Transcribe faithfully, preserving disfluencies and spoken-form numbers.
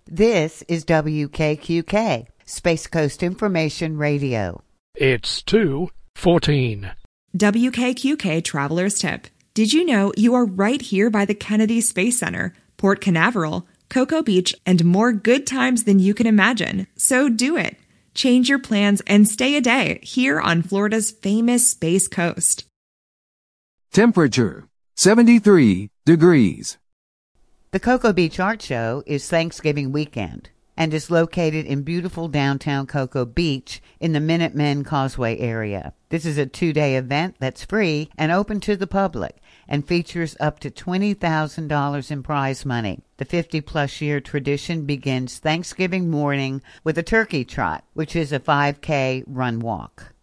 This is W K Q K, Space Coast Information Radio. It's two fourteen. W K Q K Traveler's Tip. Did you know you are right here by the Kennedy Space Center, Port Canaveral, Cocoa Beach, and more good times than you can imagine? So do it. Change your plans and stay a day here on Florida's famous Space Coast. Temperature, seventy-three degrees. The Cocoa Beach Art Show is Thanksgiving weekend and is located in beautiful downtown Cocoa Beach in the Minutemen Causeway area. This is a two-day event that's free and open to the public and features up to twenty thousand dollars in prize money. The fifty-plus year tradition begins Thanksgiving morning with a turkey trot, which is a five K run walk.